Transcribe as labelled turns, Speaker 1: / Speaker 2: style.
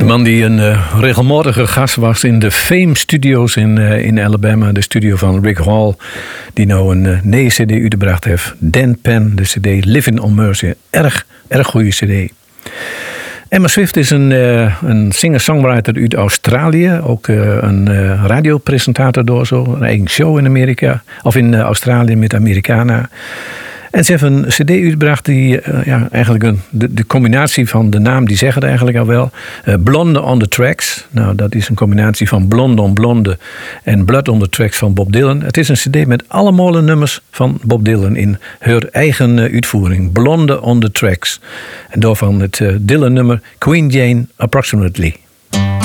Speaker 1: De man die een regelmatige gast was in de Fame Studios in Alabama. De studio van Rick Hall. Die nou een nieuwe cd uitgebracht heeft. Dan Penn, de cd Living on Mercy. Erg goede cd. Emma Swift is een singer-songwriter uit Australië. Ook een radiopresentator door zo. Een eigen show in Amerika. Of in Australië met Americana. En ze heeft een cd uitgebracht die eigenlijk de combinatie van de naam, die zeggen het eigenlijk al wel. Blonde on the Tracks. Nou, dat is een combinatie van Blonde on Blonde en Blood on the Tracks van Bob Dylan. Het is een cd met allemaal nummers van Bob Dylan in haar eigen uitvoering. Blonde on the Tracks. En daarvan het Dylan nummer Queen Jane Approximately.